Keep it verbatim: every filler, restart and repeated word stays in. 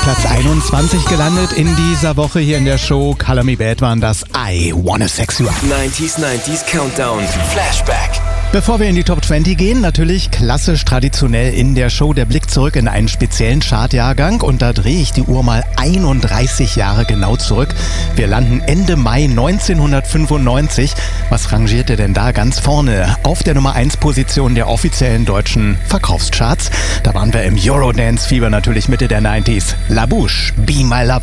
Platz einundzwanzig gelandet in dieser Woche hier in der Show. Color Me Badd waren das I Wanna Sex You Up. neunziger, neunziger Countdown. Flashback. Bevor wir in die Top zwanzig gehen, natürlich klassisch traditionell in der Show der Blick zurück in einen speziellen Chartjahrgang. Und da drehe ich die Uhr mal einunddreißig Jahre genau zurück. Wir landen Ende Mai neunzehnhundertfünfundneunzig. Was rangierte denn da ganz vorne? Auf der Nummer eins Position der offiziellen deutschen Verkaufscharts. Da waren wir im Eurodance-Fieber natürlich Mitte der neunziger. La Bouche, Be My Lover.